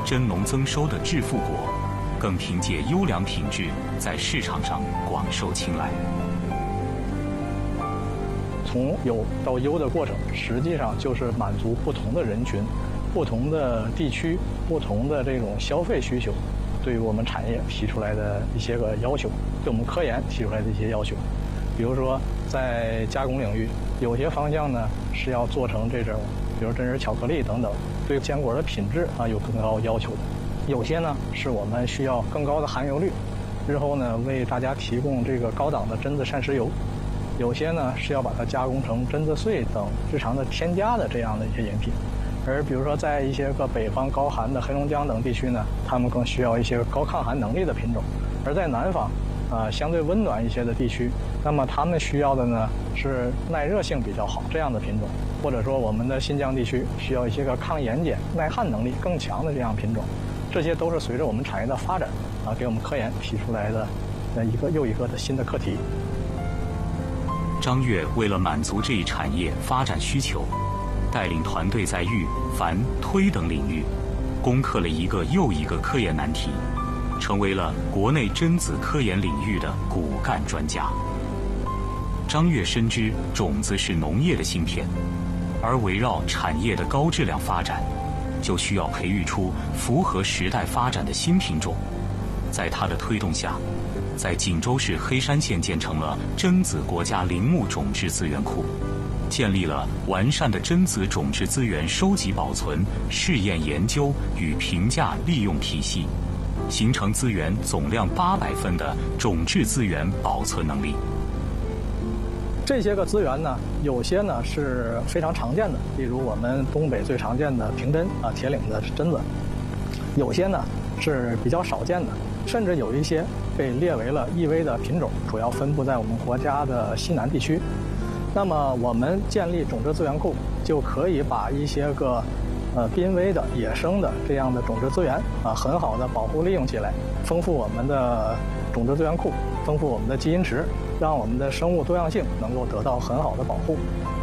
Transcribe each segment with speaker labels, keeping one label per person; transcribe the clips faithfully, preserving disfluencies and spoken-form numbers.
Speaker 1: 真农增收的致富果，更凭借优良品质在市场上广受青睐。
Speaker 2: 从有到优的过程，实际上就是满足不同的人群、不同的地区、不同的这种消费需求，对于我们产业提出来的一些个要求，对我们科研提出来的一些要求。比如说，在加工领域，有些方向呢是要做成这种，比如真实巧克力等等，对坚果的品质啊有更高要求的。有些呢是我们需要更高的含油率，日后呢为大家提供这个高档的榛子膳食油。有些呢是要把它加工成榛子碎等日常的添加的这样的一些饮品。而比如说在一些个北方高寒的黑龙江等地区呢，他们更需要一些高抗寒能力的品种。而在南方啊、呃、相对温暖一些的地区，那么他们需要的呢是耐热性比较好这样的品种，或者说我们的新疆地区需要一些个抗盐碱、耐旱能力更强的这样品种。这些都是随着我们产业的发展啊，给我们科研提出来的呃一个又一个的新的课题。
Speaker 1: 张越为了满足这一产业发展需求，带领团队在育、繁、推等领域攻克了一个又一个科研难题，成为了国内榛子科研领域的骨干专家。张越深知种子是农业的芯片，而围绕产业的高质量发展，就需要培育出符合时代发展的新品种。在他的推动下，在锦州市黑山县建成了榛子国家林木种质资源库，建立了完善的榛子种质资源收集保存、试验研究与评价利用体系，形成资源总量八百份的种质资源保存能力。
Speaker 2: 这些个资源呢，有些呢是非常常见的，例如我们东北最常见的平榛啊、铁岭的榛子；有些呢是比较少见的，甚至有一些被列为了易危的品种，主要分布在我们国家的西南地区。那么我们建立种质资源库，就可以把一些个呃濒危的、野生的这样的种质资源啊，很好的保护利用起来，丰富我们的种质资源库，丰富我们的基因池，让我们的生物多样性能够得到很好的保护。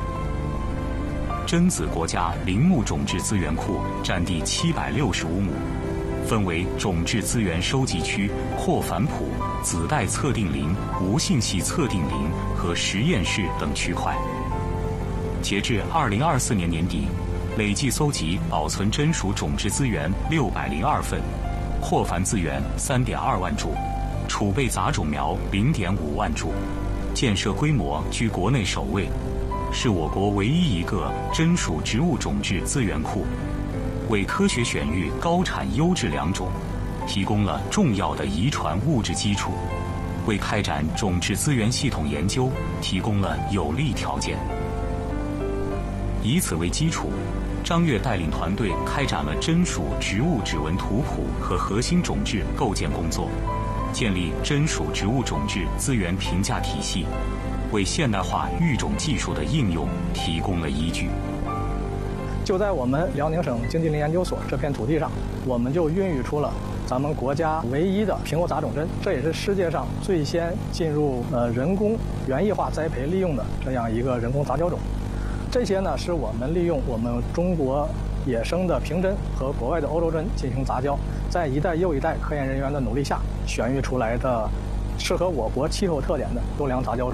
Speaker 1: 榛子国家林木种质资源库占地七百六十五亩，分为种质资源收集区、扩繁圃、子代测定林、无性系测定林和实验室等区块。截至二零二四年年底，累计搜集保存榛属种质资源六百零二份，扩繁资源三点二万株，储备杂种苗零点五万株，建设规模居国内首位，是我国唯一一个榛属植物种质资源库，为科学选育高产优质良种提供了重要的遗传物质基础，为开展种质资源系统研究提供了有利条件。以此为基础，张越带领团队开展了榛属植物指纹图谱和核心种质构建工作，建立榛属植物种质资源评价体系，为现代化育种技术的应用提供了依据。
Speaker 2: 就在我们辽宁省经济林研究所这片土地上，我们就孕育出了咱们国家唯一的平瓯杂种榛，这也是世界上最先进入呃人工园艺化栽培利用的这样一个人工杂交种。这些呢是我们利用我们中国野生的平榛和国外的欧洲榛进行杂交，在一代又一代科研人员的努力下选育出来的适合我国气候特点的优良杂交种。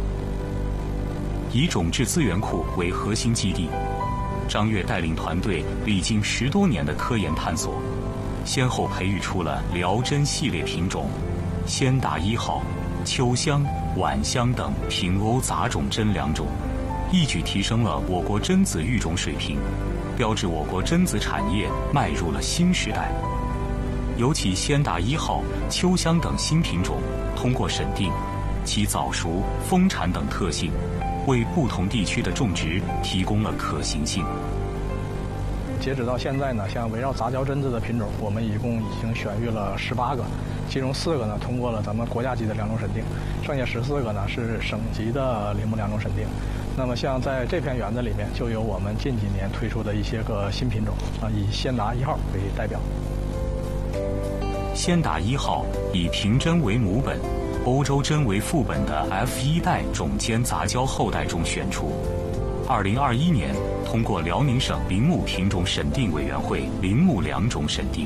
Speaker 1: 以种质资源库为核心基地，张越带领团队历经十多年的科研探索，先后培育出了辽榛系列品种、先达一号、秋香、晚香等平瓯杂种榛两种，一举提升了我国榛子育种水平，标志我国榛子产业迈入了新时代。尤其先达一号、秋香等新品种通过审定，其早熟、丰产等特性，为不同地区的种植提供了可行性。
Speaker 2: 截止到现在呢，像围绕杂交榛子的品种，我们一共已经选育了十八个，其中四个呢通过了咱们国家级的良种审定，剩下十四个呢是省级的林木良种审定。那么像在这片园子里面，就有我们近几年推出的一些个新品种啊，以先达一号为代表。
Speaker 1: 先达一号以平榛为母本、欧洲榛为副本的 F 一 代种间杂交后代中选出，二零二一年通过辽宁省林木品种审定委员会林木良种审定。